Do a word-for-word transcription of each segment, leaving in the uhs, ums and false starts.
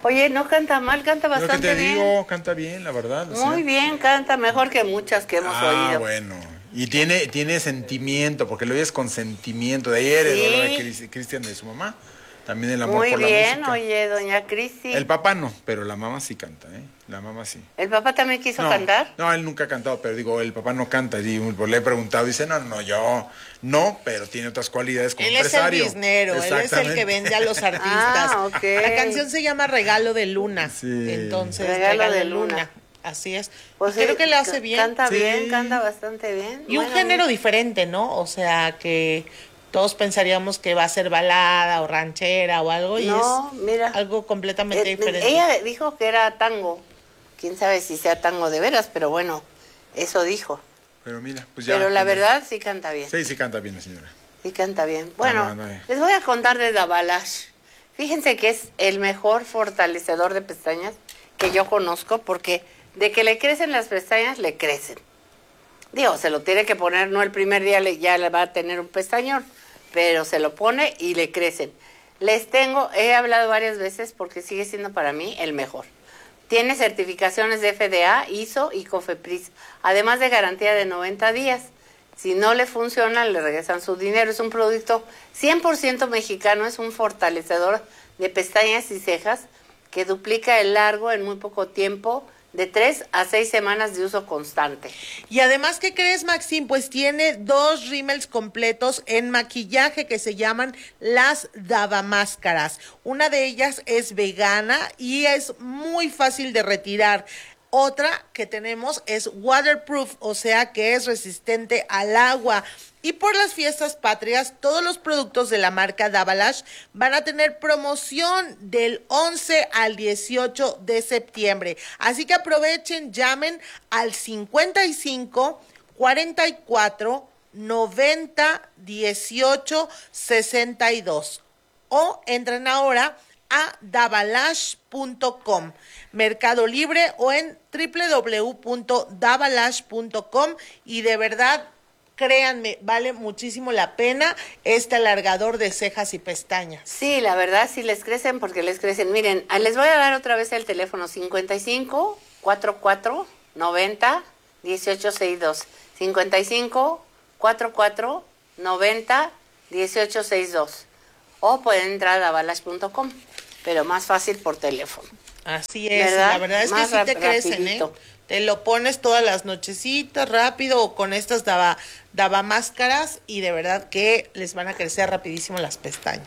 Oye, no canta mal, canta Lo que bastante te bien. digo, canta bien, la verdad. o Muy sea. bien, canta mejor que muchas que hemos Ah, oído. bueno. Y tiene, tiene sentimiento, porque lo oyes con sentimiento. De ayer el dolor de Sí, Cris- Cristian de su mamá. También el amor muy por la bien, música. oye, doña El Cristi. papá no, pero la mamá sí canta, ¿eh? La mamá sí. ¿El papá también quiso No, cantar? no, él nunca ha cantado, pero digo, el papá no canta. Y pues, le he preguntado, dice, no, no, yo no, pero tiene otras cualidades como Él es el empresario. biznero, él es el que vende a los artistas. Ah, ok. La canción se llama Regalo de Luna. Sí. Entonces, Regalo Regalo, de de Luna. Luna. Así es. Pues Y creo sí, que le hace ca- bien. Canta Sí. bien, canta bastante bien. Y un Bueno, género diferente, ¿no? O sea, que todos pensaríamos que va a ser balada o ranchera o algo y no, es mira. algo completamente Eh, diferente. ella dijo que era tango. Quién sabe si sea tango de veras, pero bueno, eso dijo. Pero mira, pues ya. Pero la pues, verdad sí canta bien. Sí, sí canta bien la señora. Sí canta bien. Bueno, no, no. les voy a contar de Dabalash. Fíjense que es el mejor fortalecedor de pestañas que yo conozco porque de que le crecen las pestañas, le crecen. Digo, se lo tiene que poner, no el primer día le, ya le va a tener un pestañón, pero se lo pone y le crecen. Les tengo, he hablado varias veces porque sigue siendo para mí el mejor. Tiene certificaciones de F D A, I S O y COFEPRIS, además de garantía de noventa días. Si no le funciona, le regresan su dinero. Es un producto cien por ciento mexicano, es un fortalecedor de pestañas y cejas que duplica el largo en muy poco tiempo, de tres a seis semanas de uso constante. Y además, ¿qué crees, Maxim? Pues tiene dos rímels completos en maquillaje que se llaman las Davamáscaras. Una de ellas es vegana y es muy fácil de retirar. Otra que tenemos es waterproof, o sea que es resistente al agua. Y por las fiestas patrias, todos los productos de la marca Dabalash van a tener promoción del once al dieciocho de septiembre. Así que aprovechen, llamen al cincuenta y cinco, cuarenta y cuatro, noventa, dieciocho, sesenta y dos. O entren ahora a dabalash punto com, Mercado Libre o en doble u doble u doble u punto dabalash punto com, y de verdad, créanme, vale muchísimo la pena este alargador de cejas y pestañas. Sí, la verdad sí les crecen porque les crecen. Miren, ah, les voy a dar otra vez el teléfono cincuenta y cinco, cuarenta y cuatro, noventa, dieciocho sesenta y dos. cincuenta y cinco, cuarenta y cuatro, noventa, dieciocho sesenta y dos. O pueden entrar a dabalash punto com, pero más fácil por teléfono. Así es, ¿Verdad? la verdad es Más que sí te rap- crecen, ¿eh? rapidito. Te lo pones todas las nochecitas rápido o con estas daba, daba máscaras y de verdad que les van a crecer rapidísimo las pestañas.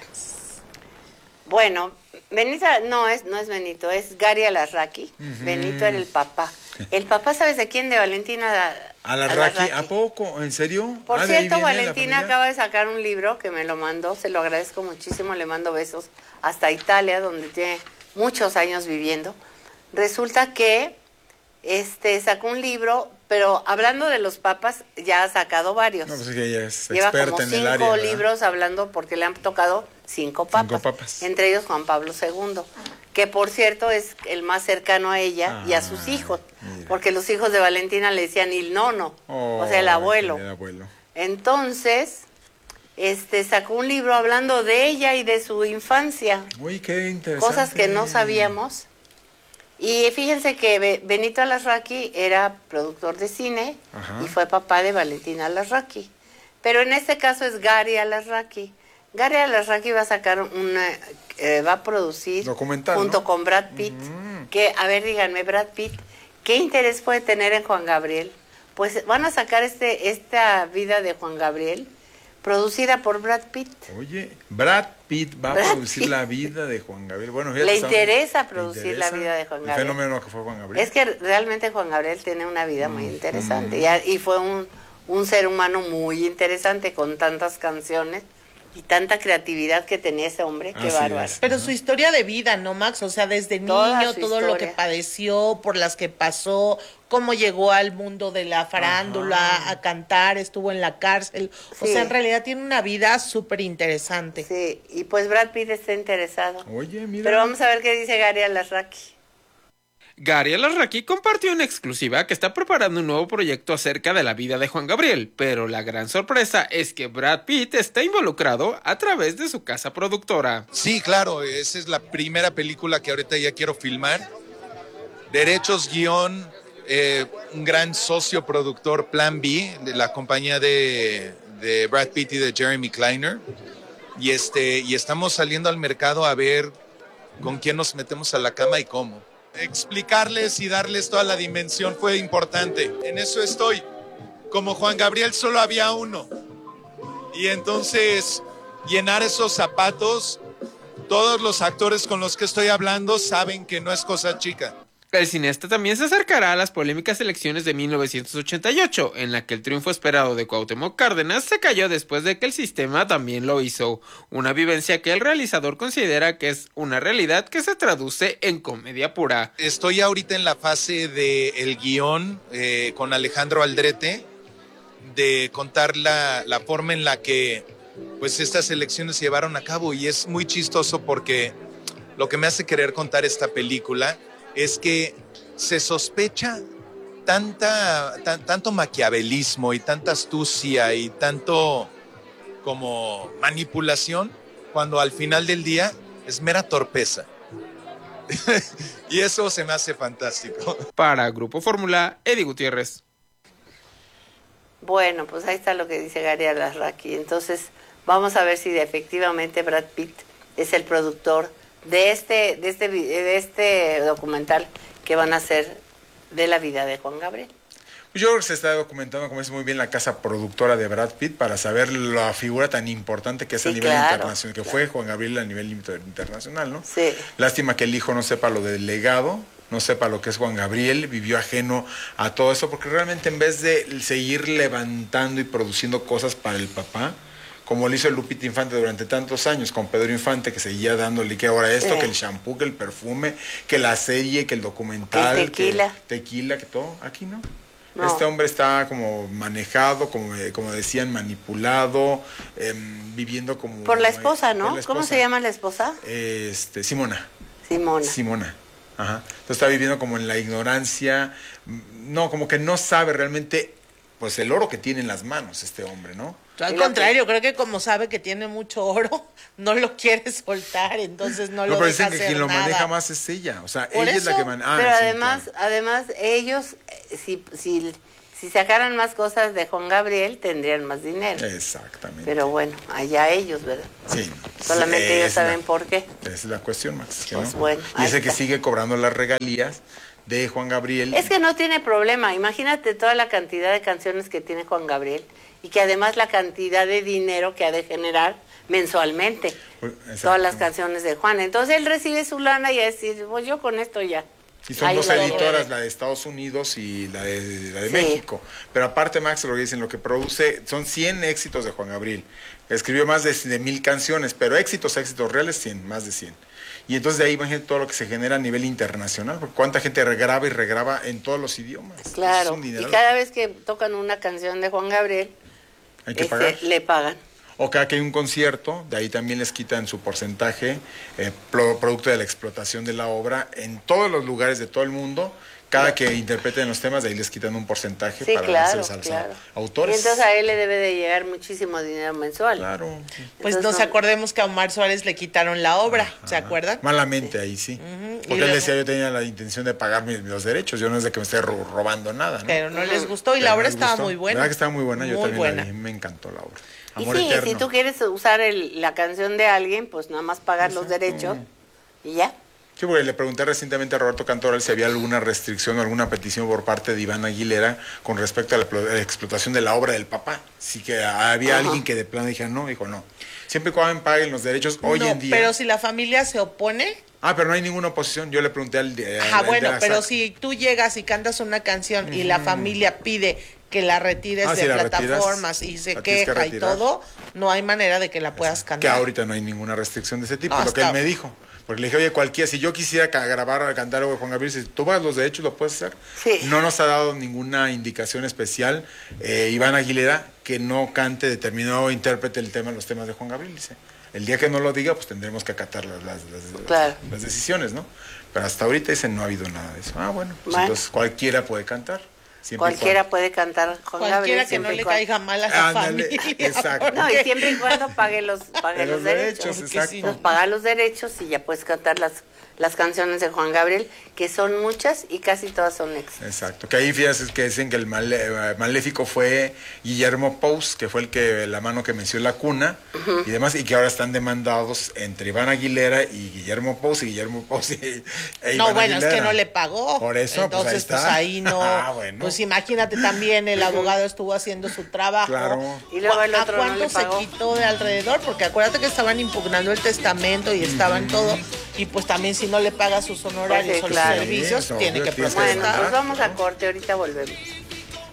Bueno, Benito, no es, no es Benito, es Gary Alarraqui. Benito era el papá. El papá, ¿sabes de quién? De Valentina Alarraqui, ¿a poco? ¿En serio? Por Ah, de ahí cierto, viene la Valentina familia. acaba de sacar un libro que me lo mandó, se lo agradezco muchísimo, le mando besos hasta Italia, donde tiene muchos años viviendo. Resulta que este sacó un libro, pero hablando de los papas, ya ha sacado varios. No, pues es que ella es Lleva experta como en cinco el área, ¿verdad? libros hablando porque le han tocado cinco papas, Cinco papas. entre ellos Juan Pablo segundo, que por cierto es el más cercano a ella y a sus Ah, hijos, mira. porque los hijos de Valentina le decían il nono, Oh, o sea, el abuelo. El abuelo. Entonces, este sacó un libro hablando de ella y de su infancia, Uy, qué interesante. cosas que no sabíamos. Y fíjense que Be- Benito Alarraqui era productor de cine. Ajá. Y fue papá de Valentina Alarraqui. Pero en este caso es Gary Alarraqui. Gary Alarraqui va a sacar una, eh, va a producir Documental, junto ¿no? con Brad Pitt. Mm. Que, a ver, díganme, Brad Pitt, ¿qué interés puede tener en Juan Gabriel? Pues van a sacar este esta vida de Juan Gabriel, producida por Brad Pitt. Oye, Brad Pitt va a Brad producir Pitt. la vida de Juan Gabriel. Bueno, fíjate, Le estamos- interesa ¿le producir interesa la vida de Juan el Gabriel. fenómeno que fue Juan Gabriel. Es que realmente Juan Gabriel tiene una vida muy Mm, interesante mm. y, a- y fue un, un ser humano muy interesante con tantas canciones y tanta creatividad que tenía ese hombre, qué Así bárbaro. es. Pero su historia de vida, ¿no, Max? O sea, desde Toda niño, su todo lo que historia. padeció, por las que pasó, cómo llegó al mundo de la farándula, Ajá. a cantar, estuvo en la cárcel. O Sí. sea, en realidad tiene una vida súper interesante. Sí, y pues Brad Pitt está interesado. Oye, mira. Pero vamos a ver qué dice Gary Alarraqui. Gary Alarraqui compartió en exclusiva que está preparando un nuevo proyecto acerca de la vida de Juan Gabriel, pero la gran sorpresa es que Brad Pitt está involucrado a través de su casa productora. Sí, claro, esa es la primera película que ahorita ya quiero filmar. Derechos, guión, eh, un gran socio productor, Plan B, de la compañía de, de Brad Pitt y de Jeremy Kleiner. Y, este, y estamos saliendo al mercado a ver con quién nos metemos a la cama y cómo. Explicarles y darles toda la dimensión fue importante. En eso estoy. Como Juan Gabriel solo había uno. Y entonces llenar esos zapatos, todos los actores con los que estoy hablando saben que no es cosa chica. El cineasta también se acercará a las polémicas elecciones de mil novecientos ochenta y ocho, en la que el triunfo esperado de Cuauhtémoc Cárdenas se cayó después de que el sistema también lo hizo. Una vivencia que el realizador considera que es una realidad que se traduce en comedia pura. Estoy ahorita en la fase del guión eh, con Alejandro Aldrete, de contar la, la forma en la que pues, estas elecciones se llevaron a cabo. Y es muy chistoso porque lo que me hace querer contar esta película es que se sospecha tanta, tan, tanto maquiavelismo y tanta astucia y tanto como manipulación, cuando al final del día es mera torpeza. Y eso se me hace fantástico. Para Grupo Fórmula, Eddie Gutiérrez. Bueno, pues ahí está lo que dice Gary Alarraqui. Entonces, vamos a ver si efectivamente Brad Pitt es el productor de este, de este, de este documental que van a hacer de la vida de Juan Gabriel. Yo creo que se está documentando, como es muy bien, la casa productora de Brad Pitt para saber la figura tan importante que es Sí, a nivel claro, internacional, que claro. fue Juan Gabriel a nivel inter- internacional, ¿no? Sí. Lástima que el hijo no sepa lo del legado, no sepa lo que es Juan Gabriel, vivió ajeno a todo eso, porque realmente en vez de seguir levantando y produciendo cosas para el papá, como lo hizo Lupita Infante durante tantos años con Pedro Infante, que seguía dándole que ahora esto, Sí. que el shampoo, que el perfume, que la serie, que el documental, El tequila. que tequila, que todo, aquí no. No. Este hombre está como manejado, como, eh, como decían, manipulado, em, viviendo como... Por la esposa, eh, ¿no? por la ¿Cómo esposa. se llama la esposa? Este, Simona. Simona. Simona. Ajá. Entonces está viviendo como en la ignorancia, mm, no, como que no sabe realmente, pues el oro que tiene en las manos este hombre, ¿no? Al Y lo contrario, creo que como sabe que tiene mucho oro, no lo quiere soltar, entonces no, No, lo pero deja dicen que hacer quien lo nada. maneja más es ella, o sea, Por ella es la eso, que maneja. Pero además, además ellos, eh, si, si, si sacaran más cosas de Juan Gabriel, tendrían más dinero. Exactamente. Pero bueno, allá ellos, ¿verdad? Sí. Solamente Sí, ellos es saben la- por qué. Esa es la cuestión, Max. que Pues no. bueno, y ahí ese que está. sigue cobrando las regalías de Juan Gabriel. Es que no tiene problema. Imagínate toda la cantidad de canciones que tiene Juan Gabriel y que además la cantidad de dinero que ha de generar mensualmente. Pues, exacto. Todas las canciones de Juan. Entonces él recibe su lana y a decir, pues yo con esto ya. Y son Ahí dos lo editoras, dejo. la de Estados Unidos y la de, la de Sí. México. Pero aparte, Max, lo que dicen, lo que produce son cien éxitos de Juan Gabriel. Escribió más de, de mil canciones, pero éxitos, éxitos reales, cien, más de cien. Y entonces de ahí imagínate todo lo que se genera a nivel internacional, porque cuánta gente regraba y regraba en todos los idiomas. Claro. Es un Y dineral. cada vez que tocan una canción de Juan Gabriel, Hay que este, pagar. le pagan. O cada que hay un concierto, de ahí también les quitan su porcentaje, eh, pro- producto de la explotación de la obra, en todos los lugares de todo el mundo. Cada que interpreten los temas, de ahí les quitan un porcentaje Sí, para claro, dárselos a los claro. autores. Y entonces a él le debe de llegar muchísimo dinero mensual. Claro. Pues Entonces, nos no- acordemos que a Omar Suárez le quitaron la obra, ¿se acuerdan? Malamente ahí sí. y Porque él luego- decía, yo tenía la intención de pagar mis, los derechos, yo no es de que me esté ro- robando nada, ¿no? Pero no les gustó y Pero la no obra les estaba gustó. muy buena. ¿Verdad que estaba muy buena? Yo Muy también buena. la vi, me encantó la obra. Y Amor sí, eterno. si tú quieres usar el- la canción de alguien, pues nada más pagar los derechos y ya. Sí, porque le pregunté recientemente a Roberto Cantoral si había alguna restricción o alguna petición por parte de Iván Aguilera con respecto a la, plo- a la explotación de la obra del papá. Sí que había Ajá. alguien que de plano dijera no, dijo no. Siempre y cuando paguen los derechos hoy No, en día. pero si la familia se opone, Ah, pero no hay ninguna oposición. Yo le pregunté al... de- ajá, al de bueno, la pero S A C. si tú llegas y cantas una canción y la familia pide que la retires Ah, de si la retiras, plataformas y se la tienes que queja y retirar. todo, no hay manera de que la puedas Que cantar. ahorita no hay ninguna restricción de ese tipo, No, lo que hasta- él me dijo. Porque le dije, oye, cualquiera, si yo quisiera ca- grabar, cantar algo de Juan Gabriel, si tú vas los derechos, lo puedes hacer. Sí. No nos ha dado ninguna indicación especial, eh, Iván Aguilera, que no cante determinado intérprete el tema, los temas de Juan Gabriel, dice. El día que no lo diga, pues tendremos que acatar las, las, las, Claro. las decisiones, ¿no? Pero hasta ahorita dicen no ha habido nada de eso. Ah, bueno, pues Bueno. entonces cualquiera puede cantar. siempre y Cualquiera cuando- puede cantar Juan Cualquiera Gabriel. que no siempre y le cuando- caiga mal a la Ándale, familia. exacto. No, y siempre y cuando pague los, pague Los los derechos. derechos, Porque exacto. si Entonces, paga los derechos y ya puedes cantar las, las canciones de Juan Gabriel, que son muchas y casi todas son éxitos. Exacto, que ahí fíjate que dicen que el male- eh, maléfico fue Guillermo Pous, que fue el que la mano que menció la cuna y demás, y que ahora están demandados entre Iván Aguilera y Guillermo Pous, y Guillermo Pous y, e No, Iván bueno, es que Aguilera. no le pagó. Por eso, Entonces, pues pues ahí ahí, está. no. Ah, bueno. Pues imagínate también, el abogado estuvo haciendo su trabajo. Claro. Y luego el ¿A otro no cuánto le pagó? se quitó de alrededor? Porque acuérdate que estaban impugnando el testamento y estaban todo. Y pues también si no le paga sus honorarios Pues sí, o los claro. servicios, Sí, eso, tiene obvio, que tienes que Bueno, protestar. pues vamos a corte, ahorita volvemos.